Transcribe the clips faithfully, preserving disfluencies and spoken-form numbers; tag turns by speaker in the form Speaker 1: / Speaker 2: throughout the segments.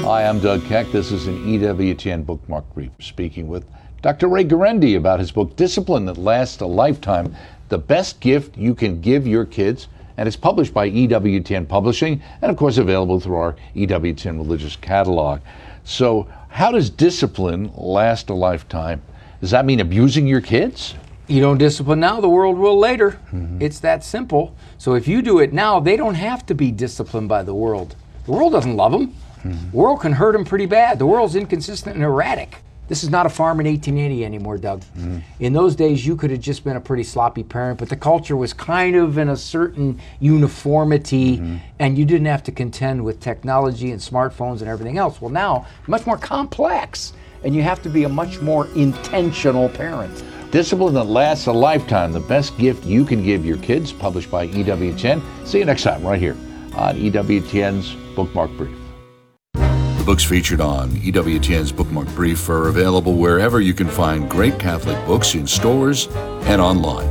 Speaker 1: Hi, I'm Doug Keck. This is an E W T N Bookmark Brief, speaking with Doctor Ray Guarendi about his book, Discipline That Lasts a Lifetime, The Best Gift You Can Give Your Kids. And it's published by E W T N Publishing, and of course available through our E W T N Religious Catalog. So how does discipline last a lifetime? Does that mean abusing your kids?
Speaker 2: You don't discipline now, the world will later.
Speaker 1: Mm-hmm.
Speaker 2: It's that simple. So if you do it now, they don't have to be disciplined by the world. The world doesn't love them. Mm-hmm. The world can hurt them pretty bad. The world's inconsistent and erratic. This is not a farm in eighteen eighty anymore, Doug. Mm-hmm. In those days, you could have just been a pretty sloppy parent, but the culture was kind of in a certain uniformity, mm-hmm. and you didn't have to contend with technology and smartphones and everything else. Well, now, much more complex, and you have to be a much more intentional parent.
Speaker 1: Discipline That Lasts a Lifetime, The Best Gift You Can Give Your Kids, published by E W T N. See you next time right here on E W T N's Bookmark Brief.
Speaker 3: The books featured on E W T N's Bookmark Brief are available wherever you can find great Catholic books, in stores and online.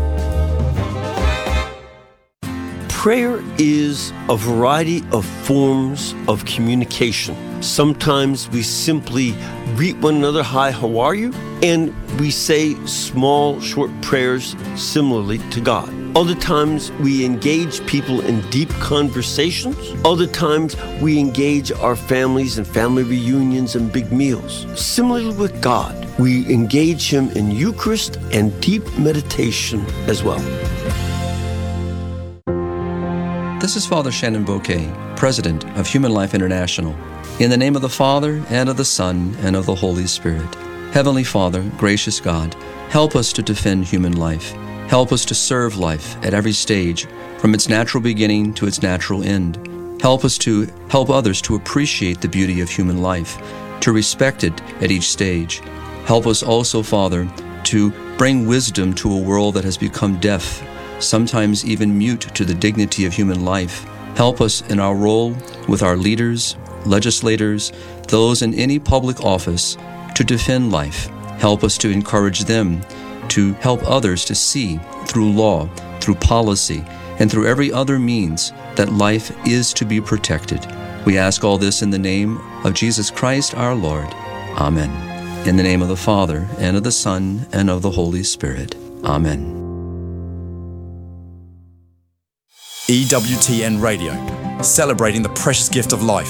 Speaker 4: Prayer is a variety of forms of communication. Sometimes we simply greet one another, hi, how are you? And we say small, short prayers similarly to God. Other times we engage people in deep conversations. Other times we engage our families in family reunions and big meals. Similarly with God, we engage Him in Eucharist and deep meditation as well.
Speaker 5: This is Father Shannon Bouquet, President of Human Life International. In the name of the Father, and of the Son, and of the Holy Spirit. Heavenly Father, gracious God, help us to defend human life. Help us to serve life at every stage, from its natural beginning to its natural end. Help us to help others to appreciate the beauty of human life, to respect it at each stage. Help us also, Father, to bring wisdom to a world that has become deaf, sometimes even mute to the dignity of human life. Help us in our role with our leaders, legislators, those in any public office, to defend life. Help us to encourage them to help others to see through law, through policy, and through every other means that life is to be protected. We ask all this in the name of Jesus Christ our Lord. Amen. In the name of the Father, and of the Son, and of the Holy Spirit. Amen.
Speaker 6: E W T N Radio, celebrating the precious gift of life.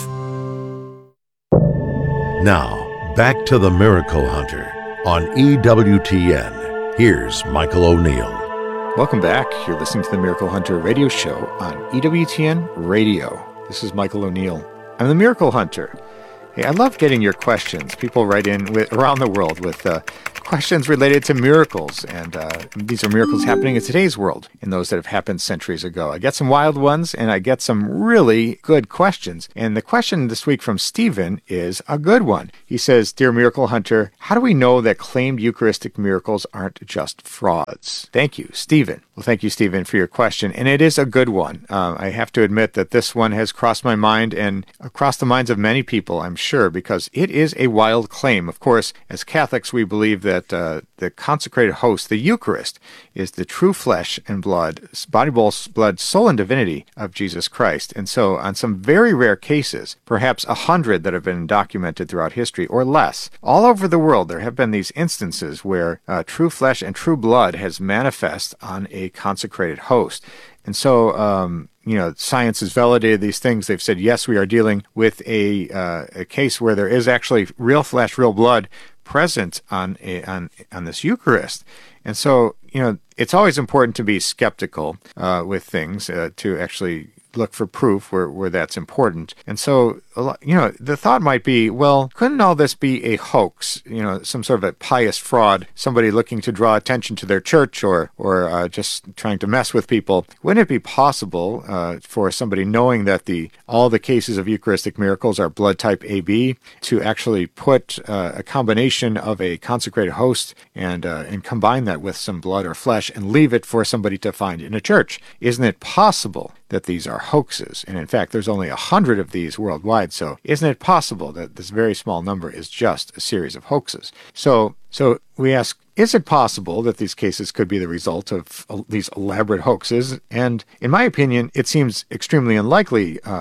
Speaker 7: Now, back to the Miracle Hunter on E W T N. Here's Michael O'Neill.
Speaker 8: Welcome back. You're listening to the Miracle Hunter radio show on E W T N Radio. This is Michael O'Neill. I'm the Miracle Hunter. Hey, I love getting your questions. People write in with, around the world with uh, questions related to miracles, and uh, these are miracles happening in today's world and those that have happened centuries ago. I get some wild ones, and I get some really good questions. And the question this week from Stephen is a good one. He says, Dear Miracle Hunter, how do we know that claimed Eucharistic miracles aren't just frauds? Thank you, Stephen. Well, thank you, Stephen, for your question, and it is a good one. Uh, I have to admit that this one has crossed my mind and across the minds of many people, I'm sure, because it is a wild claim. Of course, as Catholics, we believe that uh, the consecrated host, the Eucharist, is the true flesh and blood, body, blood, soul, and divinity of Jesus Christ. And so, on some very rare cases, perhaps a hundred that have been documented throughout history or less, all over the world, there have been these instances where uh, true flesh and true blood has manifest on a consecrated host. And so, um, you know, science has validated these things. They've said, yes, we are dealing with a uh, a case where there is actually real flesh, real blood present on a, on on this Eucharist. And so, you know, it's always important to be skeptical uh, with things, uh, to actually look for proof where, where that's important. And so, you know, the thought might be, well, couldn't all this be a hoax, you know, some sort of a pious fraud, somebody looking to draw attention to their church or or uh, just trying to mess with people? Wouldn't it be possible uh, for somebody knowing that the all the cases of Eucharistic miracles are blood type A B to actually put uh, a combination of a consecrated host and uh, and combine that with some blood or flesh and leave it for somebody to find in a church? Isn't it possible that these are hoaxes? And in fact, there's only a hundred of these worldwide. So isn't it possible that this very small number is just a series of hoaxes? So, so we ask, is it possible that these cases could be the result of uh, these elaborate hoaxes? And in my opinion, it seems extremely unlikely. Uh,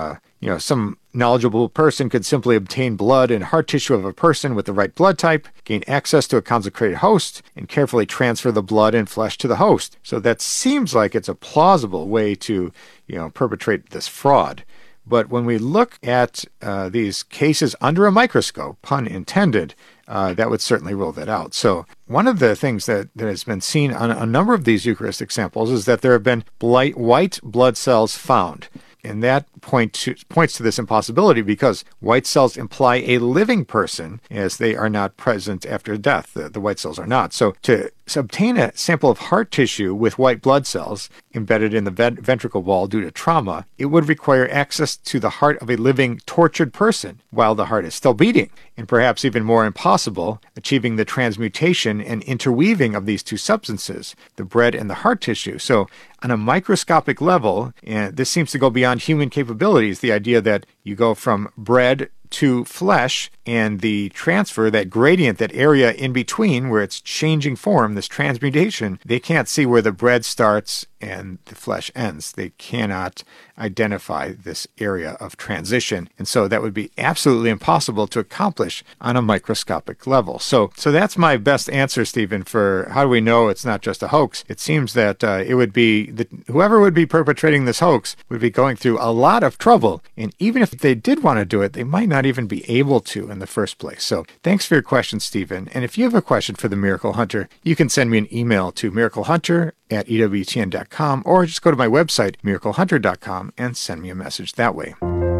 Speaker 8: you know, some knowledgeable person could simply obtain blood and heart tissue of a person with the right blood type, gain access to a consecrated host, and carefully transfer the blood and flesh to the host. So that seems like it's a plausible way to, you know, perpetrate this fraud. But when we look at uh, these cases under a microscope, pun intended, uh, that would certainly rule that out. So one of the things that, that has been seen on a number of these Eucharistic samples is that there have been blight, white blood cells found. And that point to, points to this impossibility because white cells imply a living person as they are not present after death. The, the white cells are not. So to, to obtain a sample of heart tissue with white blood cells embedded in the vent- ventricle wall due to trauma, it would require access to the heart of a living tortured person while the heart is still beating. And perhaps even more impossible, achieving the transmutation and interweaving of these two substances, the bread and the heart tissue. So on a microscopic level, and this seems to go beyond human capabilities, the idea that you go from bread to flesh and the transfer, that gradient, that area in between where it's changing form, this transmutation, they can't see where the bread starts and the flesh ends. They cannot identify this area of transition. And so that would be absolutely impossible to accomplish on a microscopic level. So so that's my best answer, Stephen, for how do we know it's not just a hoax? It seems that uh, it would be, that whoever would be perpetrating this hoax would be going through a lot of trouble. And even if they did want to do it, they might not even be able to in the first place. So thanks for your question, Stephen. And if you have a question for the Miracle Hunter, you can send me an email to miraclehunter at E W T N dot com or just go to my website, miracle hunter dot com, and send me a message that way.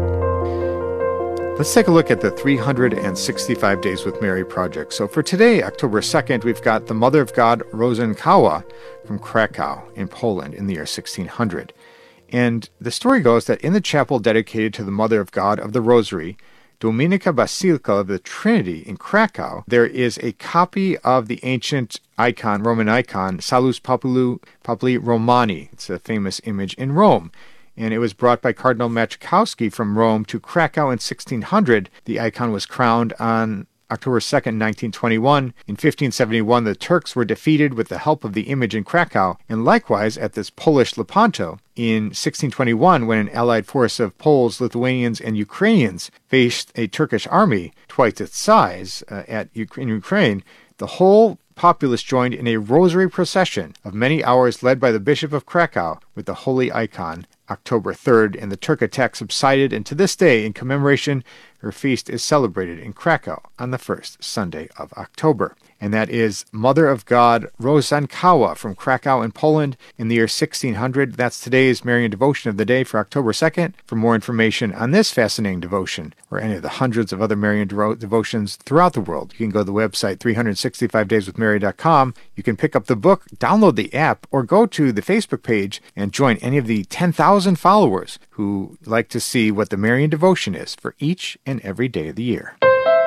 Speaker 8: Let's take a look at the three hundred sixty-five Days with Mary project. So for today, October second, we've got the Mother of God, Rozenkała, from Krakow in Poland in the year sixteen hundred. And the story goes that in the chapel dedicated to the Mother of God of the Rosary, Dominika Basilica of the Trinity in Krakow, there is a copy of the ancient icon, Roman icon, Salus Populi, Populi Romani. It's a famous image in Rome. And it was brought by Cardinal Machkowski from Rome to Krakow in sixteen hundred. The icon was crowned on October second, nineteen twenty-one. In fifteen seventy-one, the Turks were defeated with the help of the image in Krakow, and likewise at this Polish Lepanto. In sixteen twenty-one, when an allied force of Poles, Lithuanians, and Ukrainians faced a Turkish army twice its size uh, at in Ukraine, the whole populace joined in a rosary procession of many hours led by the Bishop of Krakow with the holy icon October third, and the Turk attack subsided, and to this day, in commemoration, her feast is celebrated in Krakow on the first Sunday of October. And that is Mother of God, Rozenkała from Krakow in Poland in the year sixteen hundred. That's today's Marian devotion of the day for October second. For more information on this fascinating devotion, or any of the hundreds of other Marian devo- devotions throughout the world, you can go to the website three hundred sixty-five days with mary dot com. You can pick up the book, download the app, or go to the Facebook page and join any of the ten thousand followers who like to see what the Marian devotion is for each and every day of the year.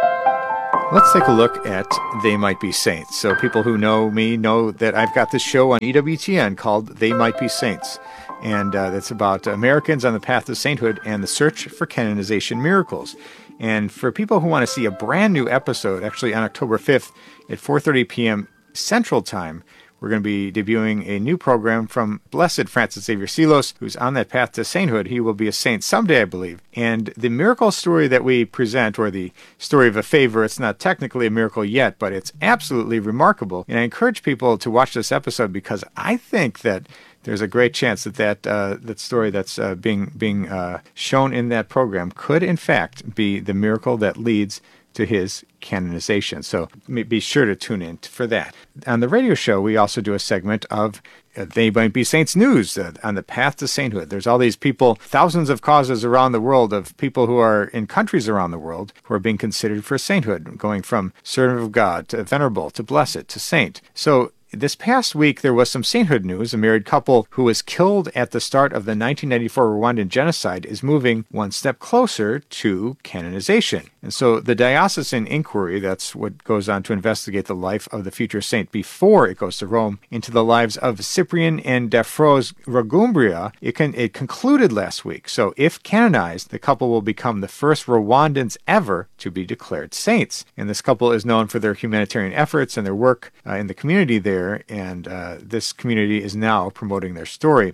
Speaker 8: Let's take a look at They Might Be Saints. So people who know me know that I've got this show on E W T N called They Might Be Saints. And uh, that's about Americans on the path to sainthood and the search for canonization miracles. And for people who want to see a brand new episode, actually on October fifth at four thirty p.m. Central Time, we're going to be debuting a new program from Blessed Francis Xavier Silos, who's on that path to sainthood. He will be a saint someday, I believe. And the miracle story that we present, or the story of a favor, it's not technically a miracle yet, but it's absolutely remarkable. And I encourage people to watch this episode because I think that there's a great chance that that, uh, that story that's uh, being, being uh, shown in that program could, in fact, be the miracle that leads to his canonization. So be sure to tune in for that. On the radio show, we also do a segment of uh, They Might Be Saints News uh, on the path to sainthood. There's all these people, thousands of causes around the world of people who are in countries around the world who are being considered for sainthood, going from servant of God to venerable to blessed to saint. So this past week, there was some sainthood news. A married couple who was killed at the start of the nineteen ninety-four Rwandan genocide is moving one step closer to canonization. And so the diocesan inquiry, that's what goes on to investigate the life of the future saint before it goes to Rome, into the lives of Cyprian and Dafros Ragumbria, it, can, it concluded last week. So if canonized, the couple will become the first Rwandans ever to be declared saints. And this couple is known for their humanitarian efforts and their work uh, in the community there, and uh, this community is now promoting their story.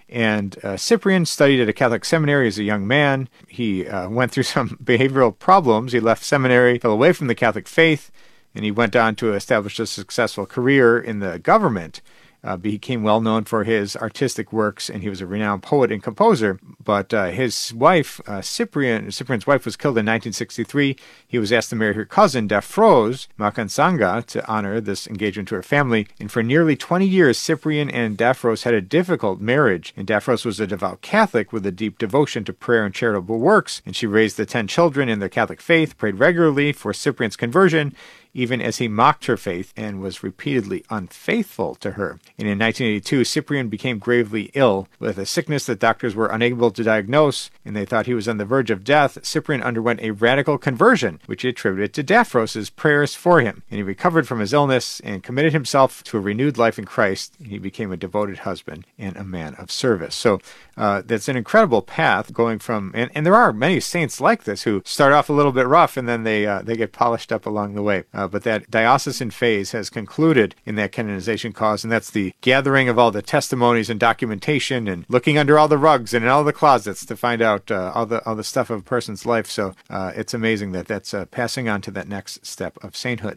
Speaker 8: And uh, Cyprian studied at a Catholic seminary as a young man. He uh, went through some behavioral problems. He left seminary, fell away from the Catholic faith, and he went on to establish a successful career in the government. Uh, became well known for his artistic works, and he was a renowned poet and composer. But uh, his wife, uh, Cyprian, Cyprian's wife, was killed in nineteen sixty-three. He was asked to marry her cousin, Dafros Makansanga, to honor this engagement to her family. And for nearly twenty years, Cyprian and Dafros had a difficult marriage. And Dafros was a devout Catholic with a deep devotion to prayer and charitable works. And she raised the ten children in their Catholic faith, prayed regularly for Cyprian's conversion, even as he mocked her faith and was repeatedly unfaithful to her. And in nineteen eighty-two, Cyprian became gravely ill with a sickness that doctors were unable to diagnose, and they thought he was on the verge of death. Cyprian underwent a radical conversion, which he attributed to Dafros' prayers for him. And he recovered from his illness and committed himself to a renewed life in Christ. He became a devoted husband and a man of service. So uh, that's an incredible path going from, and, and there are many saints like this who start off a little bit rough and then they uh, they get polished up along the way. Uh, but that diocesan phase has concluded in that canonization cause, and that's the gathering of all the testimonies and documentation and looking under all the rugs and in all the closets to find out uh, all the all the stuff of a person's life. So uh, it's amazing that that's uh, passing on to that next step of sainthood.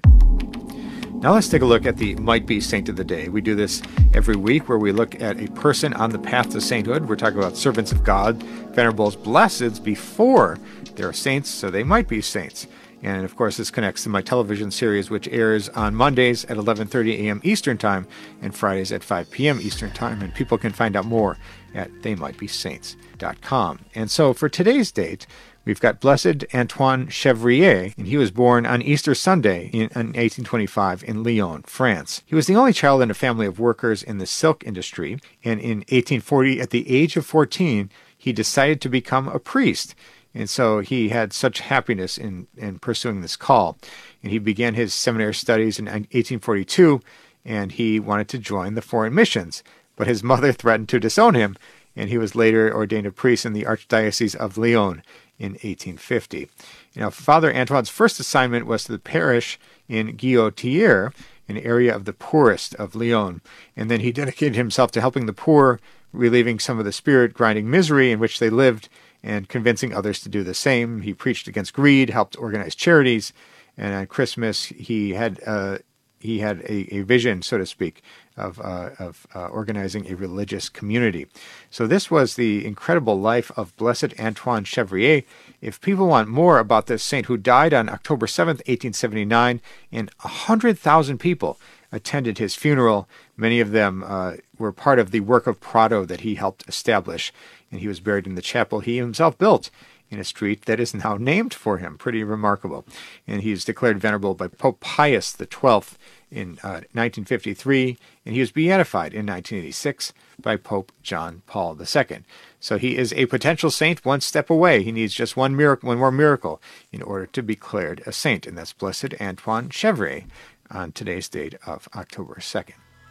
Speaker 8: Now let's take a look at the Might Be Saint of the Day. We do this every week where we look at a person on the path to sainthood. We're talking about servants of God, venerables, blesseds before they're saints, so they might be saints. And, of course, this connects to my television series, which airs on Mondays at eleven thirty a.m. Eastern Time and Fridays at five p.m. Eastern Time. And people can find out more at they might be saints dot com. And so for today's date, we've got Blessed Antoine Chevrier, and he was born on Easter Sunday in, in eighteen twenty-five in Lyon, France. He was the only child in a family of workers in the silk industry, and in eighteen forty, at the age of fourteen, he decided to become a priest. And so he had such happiness in, in pursuing this call. And he began his seminary studies in eighteen forty-two, and he wanted to join the foreign missions. But his mother threatened to disown him, and he was later ordained a priest in the Archdiocese of Lyon in eighteen fifty. You know, Father Antoine's first assignment was to the parish in Guillotière, an area of the poorest of Lyon. And then he dedicated himself to helping the poor, relieving some of the spirit-grinding misery in which they lived, and convincing others to do the same. He preached against greed, helped organize charities, and on Christmas he had uh, he had a, a vision, so to speak, of uh, of uh, organizing a religious community. So this was the incredible life of Blessed Antoine Chevrier. If people want more about this saint who died on October seventh, eighteen seventy-nine, and one hundred thousand people attended his funeral. Many of them uh, were part of the work of Prado that he helped establish, and he was buried in the chapel he himself built in a street that is now named for him. Pretty remarkable. And he was declared venerable by Pope Pius the twelfth in uh, nineteen fifty-three, and he was beatified in nineteen eighty-six by Pope John Paul the second. So he is a potential saint one step away. He needs just one miracle, one more miracle in order to be declared a saint, and that's Blessed Antoine Chevrier on today's date of October second.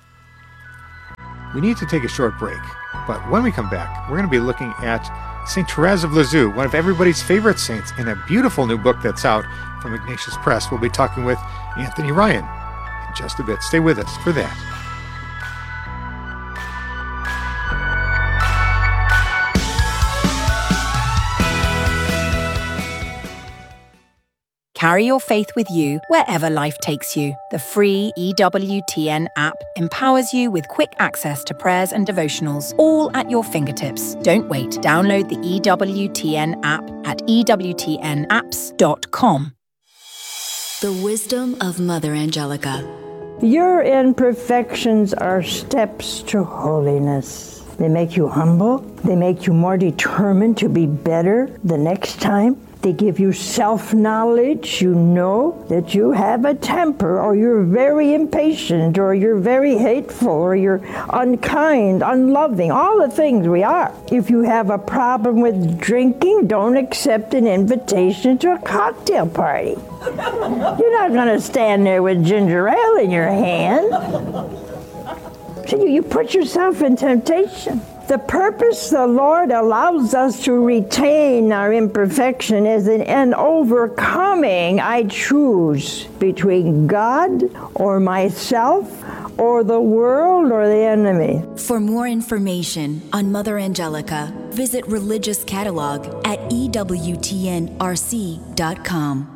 Speaker 8: We need to take a short break, but when we come back, we're going to be looking at Saint Therese of Lisieux, one of everybody's favorite saints, in a beautiful new book that's out from Ignatius Press. We'll be talking with Anthony Ryan in just a bit. Stay with us for that.
Speaker 9: Carry your faith with you wherever life takes you. The free E W T N app empowers you with quick access to prayers and devotionals, all at your fingertips. Don't wait. Download the E W T N app at e w t n apps dot com.
Speaker 10: The wisdom of Mother Angelica.
Speaker 11: Your imperfections are steps to holiness. They make you humble. They make you more determined to be better the next time. They give you self-knowledge. You know that you have a temper, or you're very impatient, or you're very hateful, or you're unkind, unloving, all the things we are. If you have a problem with drinking, don't accept an invitation to a cocktail party. You're not going to stand there with ginger ale in your hand. So you, you put yourself in temptation. The purpose the Lord allows us to retain our imperfection is in an overcoming. I choose between God or myself or the world or the enemy.
Speaker 10: For more information on Mother Angelica, visit Religious Catalog at E W T N R C dot com.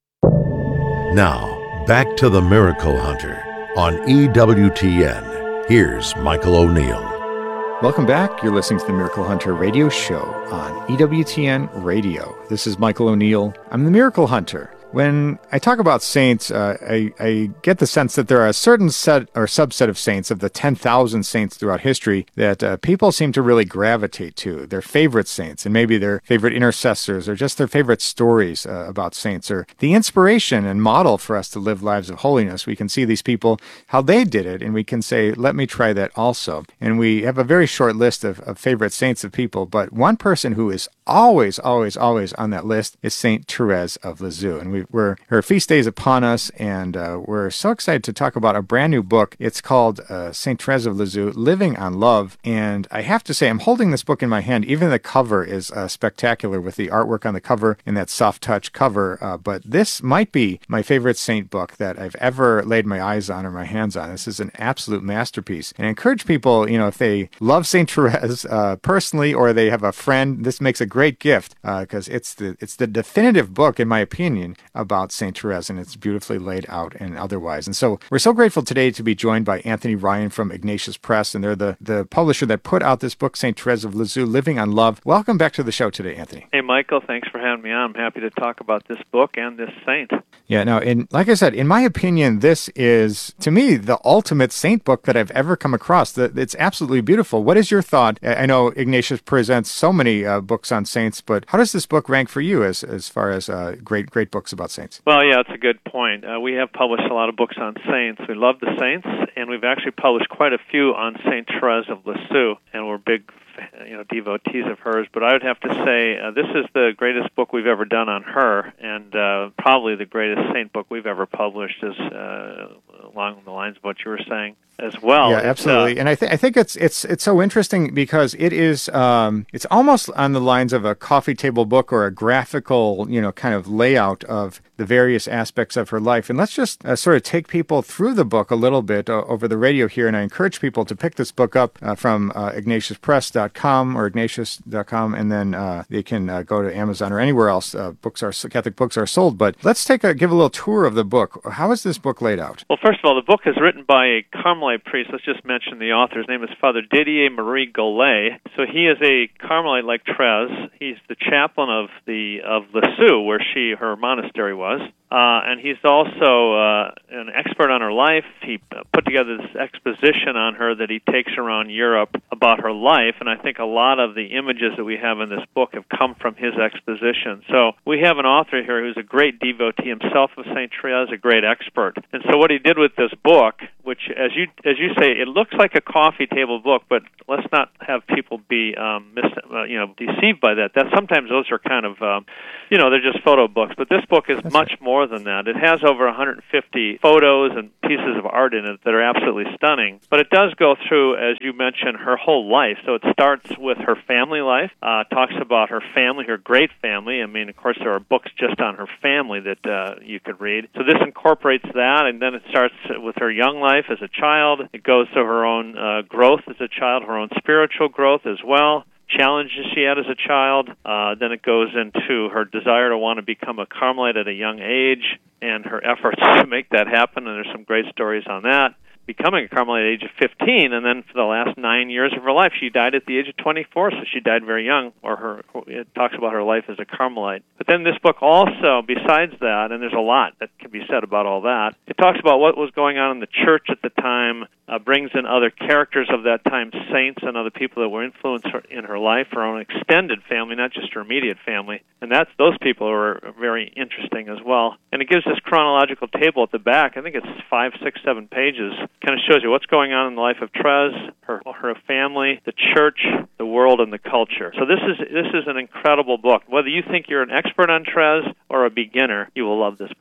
Speaker 7: Now, back to the Miracle Hunter on E W T N. Here's Michael O'Neill.
Speaker 8: Welcome back. You're listening to the Miracle Hunter radio show on E W T N Radio. This is Michael O'Neill. I'm the Miracle Hunter. When I talk about saints, uh, I, I get the sense that there are a certain set or subset of saints, of the ten thousand saints throughout history, that uh, people seem to really gravitate to. Their favorite saints, and maybe their favorite intercessors, or just their favorite stories uh, about saints, or the inspiration and model for us to live lives of holiness. We can see these people, how they did it, and we can say, let me try that also. And we have a very short list of, of favorite saints of people, but one person who is always, always, always on that list is Saint Therese of Lisieux. And we, we're, her feast day is upon us, and uh, we're so excited to talk about a brand new book. It's called uh, Saint Therese of Lisieux, Living on Love. And I have to say, I'm holding this book in my hand. Even the cover is uh, spectacular with the artwork on the cover and that soft touch cover. Uh, but this might be my favorite saint book that I've ever laid my eyes on or my hands on. This is an absolute masterpiece. And I encourage people, you know, if they love Saint Therese uh, personally, or they have a friend, this makes a great gift because uh, it's the it's the definitive book, in my opinion, about Saint Therese, and it's beautifully laid out and otherwise. And so we're so grateful today to be joined by Anthony Ryan from Ignatius Press, and they're the, the publisher that put out this book, Saint Therese of Lisieux, Living on Love. Welcome back to the show today, Anthony.
Speaker 12: Hey, Michael, thanks for having me on. I'm happy to talk about this book and this saint.
Speaker 8: Yeah, no, and like I said, in my opinion, this is, to me, the ultimate saint book that I've ever come across. It's absolutely beautiful. What is your thought? I know Ignatius presents so many uh, books on saints, but how does this book rank for you as as far as uh, great great books about saints?
Speaker 12: Well, yeah, it's a good point. Uh, we have published a lot of books on saints. We love the saints, and we've actually published quite a few on Saint Therese of Lisieux, and we're big you know, devotees of hers, but I would have to say uh, this is the greatest book we've ever done on her, and uh, probably the greatest saint book we've ever published, is uh, along the lines of what you were saying as well.
Speaker 8: Yeah, absolutely. Uh, and I think I think it's it's it's so interesting because it is um, it's almost on the lines of a coffee table book or a graphical, you know, kind of layout of the various aspects of her life. And let's just uh, sort of take people through the book a little bit uh, over the radio here. And I encourage people to pick this book up uh, from uh, ignatius press dot com or ignatius dot com, and then uh, they can uh, go to Amazon or anywhere else. Uh, books are Catholic books are sold. But let's take a give a little tour of the book. How is this book laid out?
Speaker 12: Well, first of all, the book is written by a Carmelite priest. Let's just mention the author. His name is Father Didier Marie Golay. So he is a Carmelite like Therese. He's the chaplain of the of Lisieux, where she her monastery was. Uh, and he's also uh, an expert on her life. He uh, put together this exposition on her that he takes around Europe about her life, and I think a lot of the images that we have in this book have come from his exposition. So we have an author here who's a great devotee himself of Saint Therese, a great expert. And so what he did with this book, which, as you as you say, it looks like a coffee table book, but let's not have people be um, mis- uh, you know deceived by that. That sometimes those are kind of um, you know they're just photo books, but this book is That's much right. more than that. It has over one hundred fifty photos and pieces of art in it that are absolutely stunning. But it does go through, as you mentioned, her whole life. So it starts with her family life, uh, talks about her family, her great family. I mean, of course, there are books just on her family that uh, you could read. So this incorporates that, and then it starts with her young life as a child. It goes to her own uh, growth as a child, her own spiritual growth as well, challenges she had as a child. Uh, then it goes into her desire to want to become a Carmelite at a young age and her efforts to make that happen, and there's some great stories on that. Becoming a Carmelite at the age of fifteen, and then for the last nine years of her life, she died at the age of twenty-four, so she died very young, or her it talks about her life as a Carmelite. But then this book also, besides that, and there's a lot that can be said about all that, it talks about what was going on in the church at the time, uh, brings in other characters of that time, saints and other people that were influenced her, in her life, her own extended family, not just her immediate family, and that's those people are very interesting as well. And it gives this chronological table at the back. I think it's five, six, seven pages. Kind of shows you what's going on in the life of Therese, her her family, the church, the world, and the culture. So this is this is an incredible book. Whether you think you're an expert on Therese or a beginner, you will love this book.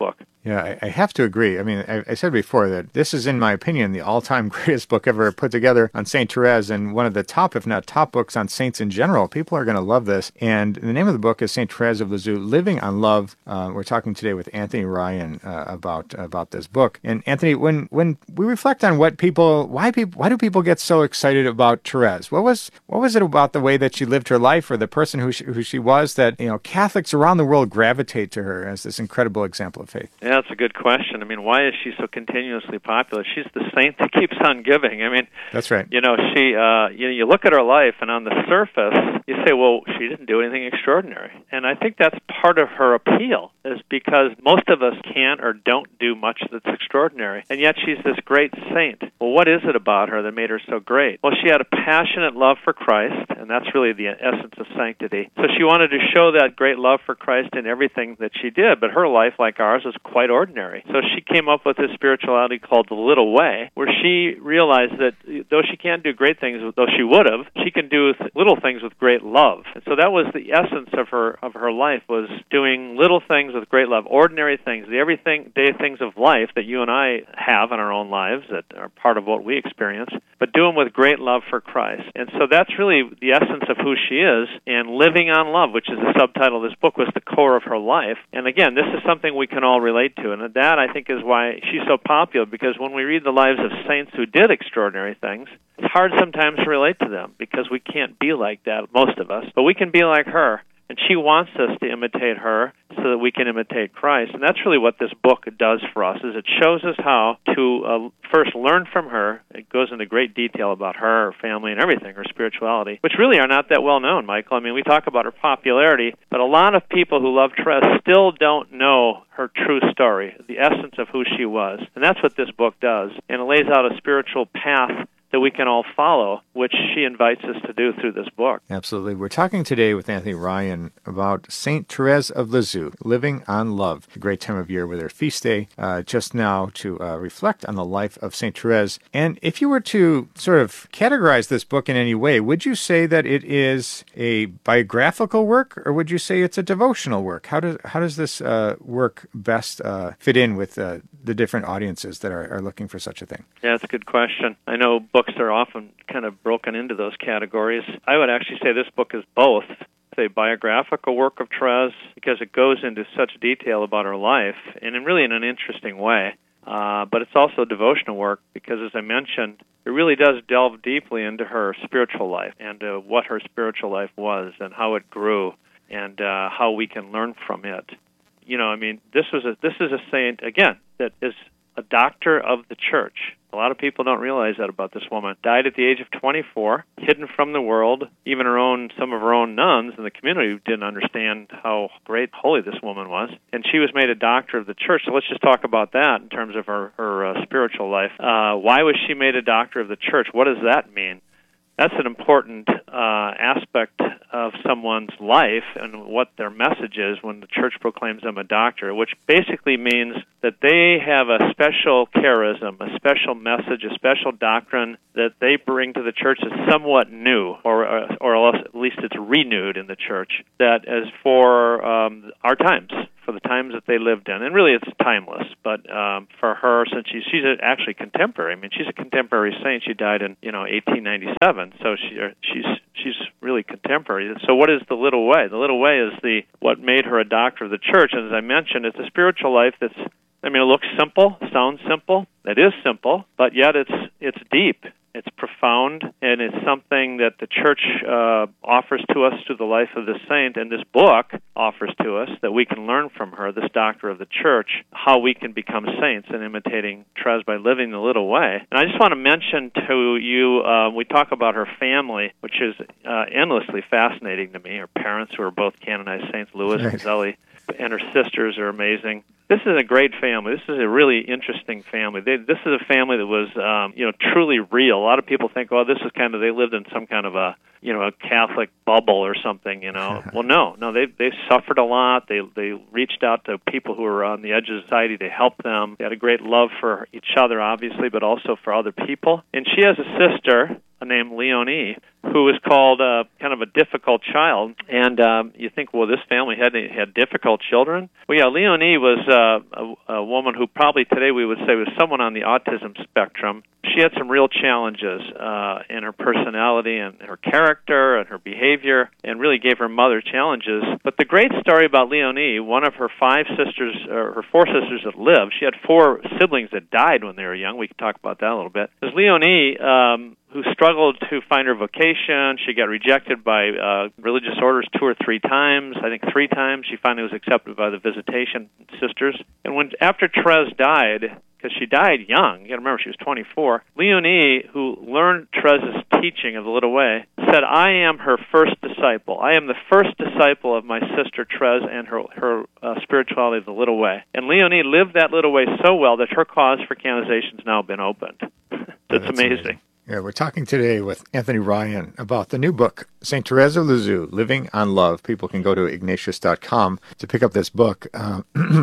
Speaker 8: Yeah, I, I have to agree. I mean, I, I said before that this is, in my opinion, the all-time greatest book ever put together on Saint Therese, and one of the top, if not top books on saints in general. People are going to love this. And the name of the book is Saint Therese of Lisieux, Living on Love. Uh, we're talking today with Anthony Ryan uh, about about this book. And Anthony, when when we reflect on what people, why people, why do people get so excited about Therese? What was what was it about the way that she lived her life, or the person who she, who she was, that you know Catholics around the world gravitate to her as this incredible example of faith?
Speaker 12: Yeah, that's a good question. I mean, why is she so continuously popular? She's the saint that keeps on giving. I mean,
Speaker 8: that's right.
Speaker 12: You know, she. Uh, you know, you look at her life, and on the surface, you say, well, she didn't do anything extraordinary. And I think that's part of her appeal, is because most of us can't or don't do much that's extraordinary. And yet she's this great saint. Well, what is it about her that made her so great? Well, she had a passionate love for Christ, and that's really the essence of sanctity. So she wanted to show that great love for Christ in everything that she did, but her life, like ours, was quite ordinary. So she came up with this spirituality called the Little Way, where she realized that though she can't do great things, though she would have, she can do little things with great love. And so that was the essence of her of her life, was doing little things with great love, ordinary things, the everyday things of life that you and I have in our own lives that are part of what we experience, but do them with great love for Christ. And so that's really the essence of who she is, and living on love, which is the subtitle of this book, was the core of her life. And again, this is something we can all relate to, and that, I think, is why she's so popular, because when we read the lives of saints who did extraordinary things, it's hard sometimes to relate to them, because we can't be like that, most of us, but we can be like her. And she wants us to imitate her so that we can imitate Christ. And that's really what this book does for us, is it shows us how to uh, first learn from her. It goes into great detail about her, her family, and everything, her spirituality, which really are not that well known, Michael. I mean, we talk about her popularity, but a lot of people who love Therese still don't know her true story, the essence of who she was. And that's what this book does. And it lays out a spiritual path that we can all follow, which she invites us to do through this book.
Speaker 8: Absolutely. We're talking today with Anthony Ryan about Saint Therese of Lisieux, Living on Love, a great time of year with her feast day uh, just now to uh, reflect on the life of Saint Therese. And if you were to sort of categorize this book in any way, would you say that it is a biographical work, or would you say it's a devotional work? How does how does this uh, work best uh, fit in with uh, the different audiences that are, are looking for such a thing?
Speaker 12: Yeah, that's a good question. I know books are often kind of broken into those categories. I would actually say this book is both. It's a biographical work of Therese because it goes into such detail about her life, and in really in an interesting way. Uh, but it's also devotional work because, as I mentioned, it really does delve deeply into her spiritual life and uh, what her spiritual life was and how it grew and uh, how we can learn from it. You know, I mean, this was a this is a saint, again, that is a doctor of the church. A lot of people don't realize that about this woman. Died at the age of twenty-four, hidden from the world. Even her own, some of her own nuns in the community didn't understand how great, holy this woman was. And she was made a doctor of the church. So let's just talk about that in terms of her, her uh, spiritual life. Uh, why was she made a doctor of the church? What does that mean? That's an important uh, aspect of someone's life and what their message is when the church proclaims them a doctor, which basically means that they have a special charism, a special message, a special doctrine that they bring to the church that's somewhat new, or or at least it's renewed in the church, that is for um, our times, for the times that they lived in. And really it's timeless, but um, for her, since she's, she's actually contemporary, I mean, she's a contemporary saint. She died in, you know, eighteen ninety-seven, so she, she's she's really contemporary. So what is the Little Way? The Little Way is the what made her a doctor of the church, and as I mentioned, it's a spiritual life that's, I mean, it looks simple, sounds simple, it is simple, but yet it's it's deep. It's profound, and it's something that the church uh, offers to us through the life of this saint, and this book offers to us that we can learn from her, this doctor of the church, how we can become saints in imitating Therese by living the Little Way. And I just want to mention to you, uh, we talk about her family, which is uh, endlessly fascinating to me. Her parents, who are both canonized saints, Louis and Zélie, and her sisters are amazing. This is a great family. This is a really interesting family. They, this is a family that was, um, you know, truly real. A lot of people think, oh, this is kind of, they lived in some kind of a, you know, a Catholic bubble or something, you know. Well, no, no, they they suffered a lot. They they reached out to people who were on the edge of society to help them. They had a great love for each other, obviously, but also for other people. And she has a sister named Leonie, who was called uh, kind of a difficult child. And um, you think, well, this family had had difficult children? Well, yeah, Leonie was uh, a, a woman who probably today we would say was someone on the autism spectrum. She had some real challenges uh, in her personality and her character and her behavior, and really gave her mother challenges. But the great story about Leonie, one of her five sisters, or her four sisters that lived, she had four siblings that died when they were young. We can talk about that a little bit. Because Leonie, um, who struggled to find her vocation, she got rejected by uh, religious orders two or three times. I think three times. She finally was accepted by the Visitation Sisters. And when after Therese died, because she died young, you got to remember she was twenty-four, Leonie, who learned Therese's teaching of the Little Way, said, I am her first disciple. I am the first disciple of my sister Therese and her, her uh, spirituality of the Little Way. And Leonie lived that Little Way so well that her cause for canonization has now been opened. It's
Speaker 8: oh,
Speaker 12: amazing.
Speaker 8: amazing. Yeah, we're talking today with Anthony Ryan about the new book, Saint Therese of Lisieux, Living on Love. People can go to Ignatius dot com to pick up this book. Uh,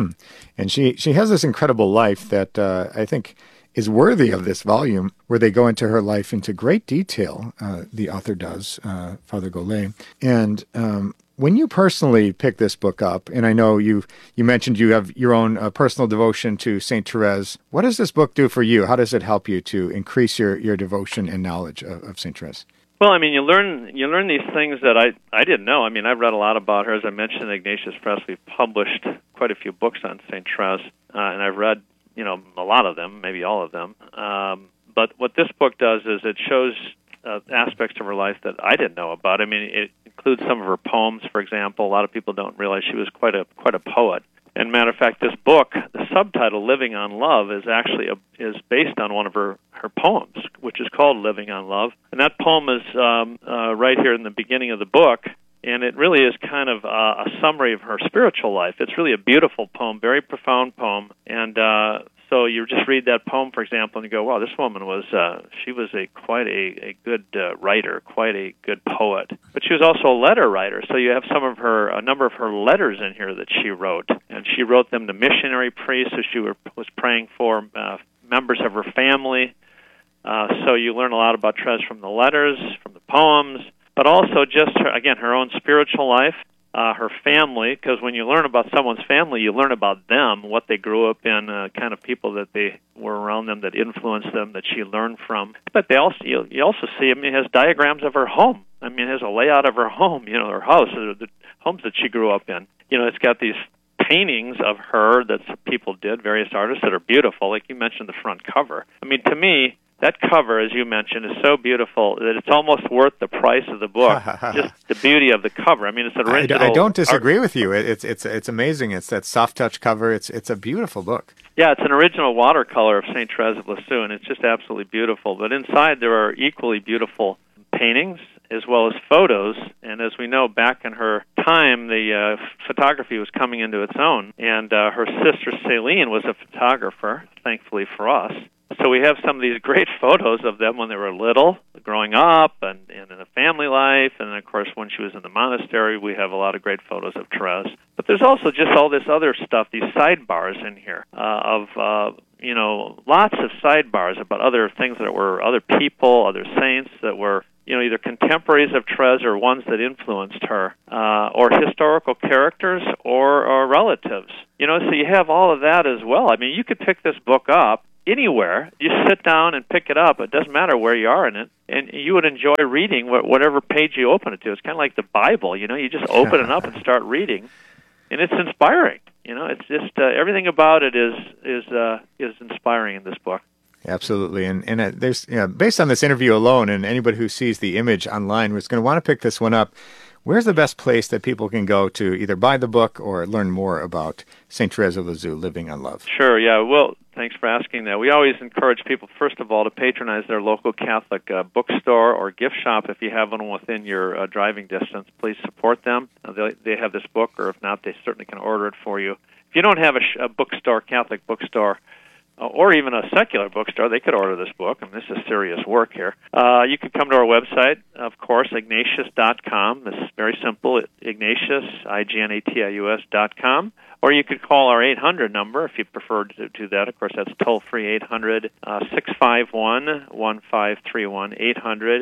Speaker 8: and she, she has this incredible life that uh, I think is worthy of this volume, where they go into her life into great detail, uh, the author does, uh, Father Golay. And um, when you personally pick this book up, and I know you you mentioned you have your own uh, personal devotion to Saint Therese, what does this book do for you? How does it help you to increase your, your devotion and knowledge of, of Saint Therese?
Speaker 12: Well, I mean, you learn you learn these things that I, I didn't know. I mean, I've read a lot about her. As I mentioned, Ignatius Press, we've published quite a few books on Saint Therese, uh, and I've read, you know, a lot of them, maybe all of them. Um, but what this book does is it shows uh, aspects of her life that I didn't know about. I mean, it includes some of her poems, for example. A lot of people don't realize she was quite a quite a poet. And matter of fact, this book, the subtitle "Living on Love," is actually a, is based on one of her, her poems, which is called "Living on Love." And that poem is um, uh, right here in the beginning of the book. And it really is kind of uh, a summary of her spiritual life. It's really a beautiful poem, very profound poem. And uh, so you just read that poem, for example, and you go, wow, this woman was, uh, she was a quite a, a good uh, writer, quite a good poet. But she was also a letter writer. So you have some of her, a number of her letters in here that she wrote. And she wrote them to missionary priests who she were, was praying for, uh, members of her family. Uh, so you learn a lot about Therese from the letters, from the poems, but also just, her, again, her own spiritual life, uh, her family, because when you learn about someone's family, you learn about them, what they grew up in, uh, kind of people that they were around them that influenced them, that she learned from. But they also, you, you also see, I mean, it has diagrams of her home. I mean, it has a layout of her home, you know, her house, or the homes that she grew up in. You know, it's got these paintings of her that people did, various artists, that are beautiful, like you mentioned the front cover. I mean, to me, that cover, as you mentioned, is so beautiful that it's almost worth the price of the book. Just the beauty of the cover. I mean, it's an original.
Speaker 8: I, I don't disagree
Speaker 12: art.
Speaker 8: with you. It, it's it's it's amazing. It's that soft touch cover. It's it's a beautiful book.
Speaker 12: Yeah, it's an original watercolor of Saint Therese of Lisieux, and it's just absolutely beautiful. But inside there are equally beautiful paintings as well as photos. And as we know, back in her time, the uh, photography was coming into its own, and uh, her sister Céline was a photographer, thankfully for us. So we have some of these great photos of them when they were little, growing up, and, and in a family life. And, of course, when she was in the monastery, we have a lot of great photos of Therese. But there's also just all this other stuff, these sidebars in here uh, of, uh, you know, lots of sidebars about other things that were other people, other saints that were, you know, either contemporaries of Therese or ones that influenced her, uh, or historical characters or, or relatives. You know, so you have all of that as well. I mean, you could pick this book up anywhere. You sit down and pick it up. It doesn't matter where you are in it, and you would enjoy reading whatever page you open it to. It's kind of like the Bible, you know. You just open it up and start reading, and it's inspiring. You know, it's just uh, everything about it is is uh, is inspiring in this book.
Speaker 8: Absolutely, and and uh, there's you know, based on this interview alone, and anybody who sees the image online was going to want to pick this one up. Where's the best place that people can go to either buy the book or learn more about Saint Therese of Lisieux, Living on Love?
Speaker 12: Sure, yeah. Well, thanks for asking that. We always encourage people, first of all, to patronize their local Catholic uh, bookstore or gift shop. If you have one within your uh, driving distance, please support them. Uh, they, they have this book, or if not, they certainly can order it for you. If you don't have a, sh- a bookstore, Catholic bookstore, Uh, or even a secular bookstore, they could order this book, and this is serious work here. Uh, you can come to our website, of course, Ignatius dot com. This is very simple, Ignatius, I G N A T I U S dot com. Or you could call our eight hundred number if you prefer to do that. Of course, that's toll-free eight hundred, six five one, one five three one, eight hundred,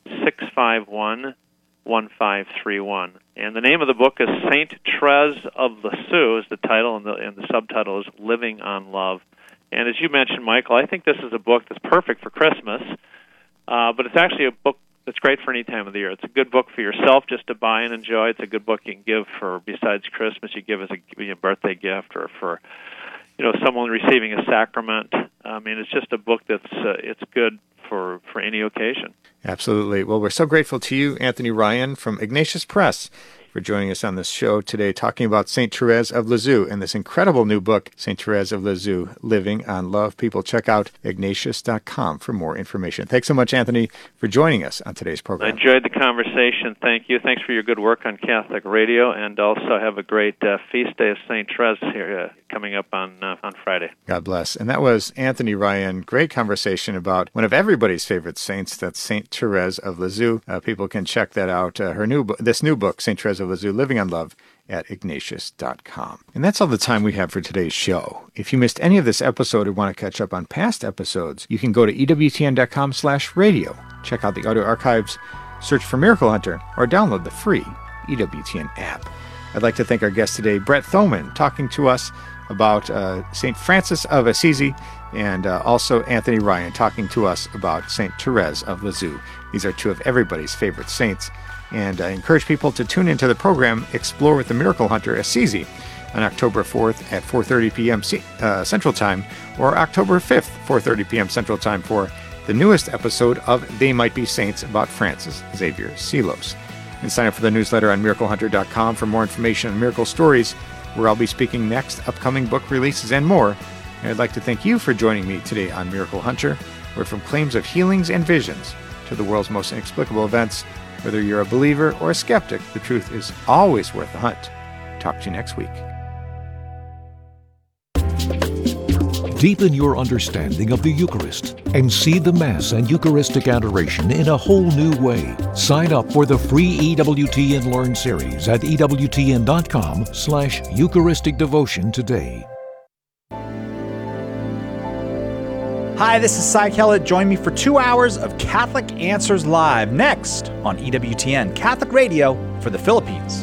Speaker 12: six five one, one five three one. And the name of the book is Saint Therese of Lisieux is the title, and the, and the subtitle is Living on Love. And as you mentioned, Michael, I think this is a book that's perfect for Christmas, uh, but it's actually a book that's great for any time of the year. It's a good book for yourself just to buy and enjoy. It's a good book you can give for, besides Christmas, you give as a, a birthday gift or for, you know, someone receiving a sacrament. I mean, it's just a book that's uh, it's good for, for any occasion.
Speaker 8: Absolutely. Well, we're so grateful to you, Anthony Ryan from Ignatius Press, for joining us on this show today, talking about Saint Therese of Lisieux and this incredible new book, Saint Therese of Lisieux, Living on Love. People, check out ignatius dot com for more information. Thanks so much, Anthony, for joining us on today's program.
Speaker 12: I enjoyed the conversation. Thank you. Thanks for your good work on Catholic Radio, and also have a great uh, feast day of Saint Therese here uh, coming up on uh, on Friday.
Speaker 8: God bless. And that was Anthony Ryan. Great conversation about one of everybody's favorite saints. That's Saint Therese of Lisieux. Uh, people can check that out. Uh, her new bo- this new book, Saint Therese of Lisieux, Living on Love, at ignatius dot com. And that's all the time we have for today's show. If you missed any of this episode or want to catch up on past episodes, you can go to E W T N dot com slash radio. Check out the audio archives, search for Miracle Hunter, or download the free E W T N app. I'd like to thank our guest today, Brett Thoman, talking to us about uh, Saint Francis of Assisi, and uh, also Anthony Ryan talking to us about Saint Therese of Lisieux. These are two of everybody's favorite saints. And I encourage people to tune into the program Explore with the Miracle Hunter Assisi on October fourth at four thirty p.m. C- uh, Central Time, or October fifth, four thirty p.m. Central Time, for the newest episode of They Might Be Saints about Francis Xavier Seelos. And sign up for the newsletter on miracle hunter dot com for more information on miracle stories, where I'll be speaking next, upcoming book releases, and more. And I'd like to thank you for joining me today on Miracle Hunter, where from claims of healings and visions to the world's most inexplicable events, whether you're a believer or a skeptic, the truth is always worth the hunt. Talk to you next week.
Speaker 13: Deepen your understanding of the Eucharist and see the Mass and Eucharistic adoration in a whole new way. Sign up for the free E W T N Learn series at E W T N dot com slash Eucharistic Devotion today.
Speaker 14: Hi, this is Cy Kellett. Join me for two hours of Catholic Answers Live next on E W T N, Catholic Radio for the Philippines.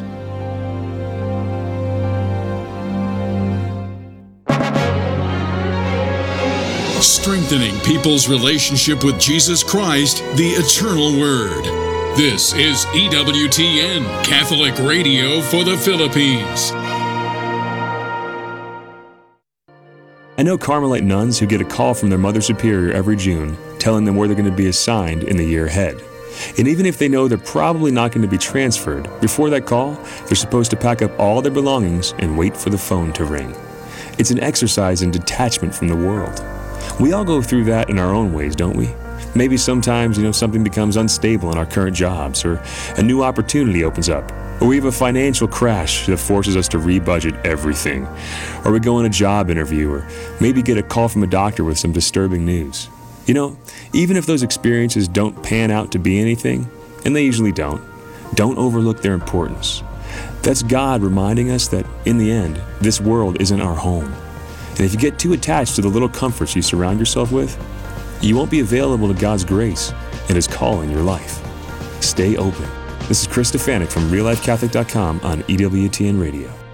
Speaker 15: Strengthening people's relationship with Jesus Christ, the Eternal Word. This is E W T N, Catholic Radio for the Philippines.
Speaker 16: I know Carmelite nuns who get a call from their Mother Superior every June telling them where they're going to be assigned in the year ahead. And even if they know they're probably not going to be transferred, before that call, they're supposed to pack up all their belongings and wait for the phone to ring. It's an exercise in detachment from the world. We all go through that in our own ways, don't we? Maybe sometimes, you know, something becomes unstable in our current jobs, or a new opportunity opens up, or we have a financial crash that forces us to rebudget everything, or we go on a job interview, or maybe get a call from a doctor with some disturbing news. You know, even if those experiences don't pan out to be anything, and they usually don't, don't overlook their importance. That's God reminding us that, in the end, this world isn't our home. And if you get too attached to the little comforts you surround yourself with, you won't be available to God's grace and His call in your life. Stay open. This is Chris Stefanik from real life catholic dot com on E W T N Radio.